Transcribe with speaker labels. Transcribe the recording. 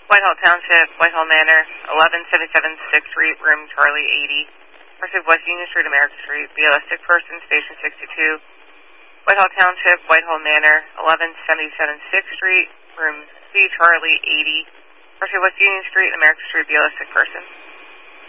Speaker 1: Whitehall Township, Whitehall Manor, 1177 6th Street, room Charlie 80. Person West Union Street, American Street, BLS sick person, station 62. Whitehall Township, Whitehall Manor, 1177 6th Street, room C Charlie 80. Person West Union Street, American Street, BLS sick person.